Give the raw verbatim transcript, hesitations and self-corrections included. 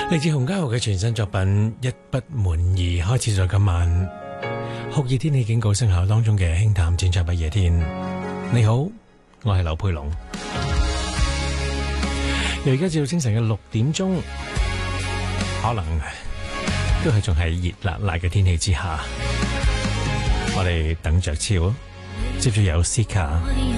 嚟自洪嘉豪嘅全新作品《一不滿意》，開始咗今晚酷熱天氣警告生效當中嘅輕淡淺唱不夜天。你好，我係劉佩龍。由而家至到清晨嘅六點鐘，可能都係仲係熱辣辣嘅天氣之下，我哋等着瞧。接住有 Sika。